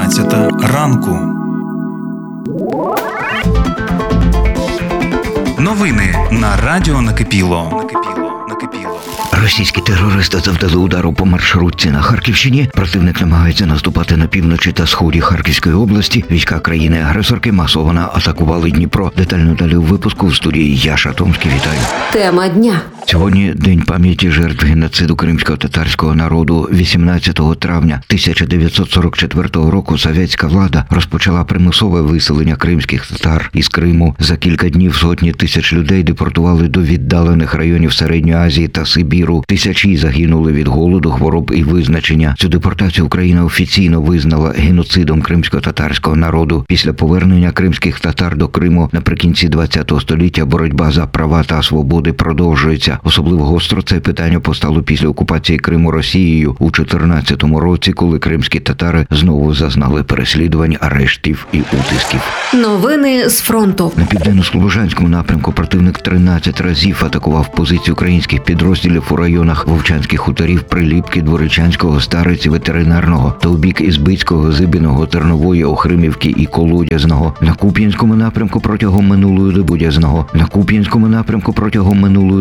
11 ранку. Новини на Радіо Накипіло. Російські терористи завдали удару по маршрутці на Харківщині. Противник намагається наступати на півночі та сході Харківської області. Війська країни-агресорки масово атакували Дніпро. Детально далі у випуску в студії Яша Томський. Вітаю. Тема дня. Сьогодні День пам'яті жертв геноциду кримсько-татарського народу. 18 травня 1944 року совєтська влада розпочала примусове виселення кримських татар із Криму. За кілька днів сотні тисяч людей депортували до віддалених районів Середньої Азії та Сибіру. Тисячі загинули від голоду, хвороб і визначення. Цю депортацію Україна офіційно визнала геноцидом кримсько-татарського народу. Після повернення кримських татар до Криму наприкінці ХХ століття боротьба за права та свободи продовжується. Особливо гостро це питання постало після окупації Криму Росією у 2014 році, коли кримські татари знову зазнали переслідувань, арештів і утисків. Новини з фронту. На південно-слобожанському напрямку противник 13 разів атакував позиції українських підрозділів у районах Вовчанських хуторів, Приліпки, Дворичанського, Стариці, Ветеринарного та у бік Ізбицького, Зибіного, Тернової, Охримівки і Колодязного. На Куп'янському напрямку протягом минулої доби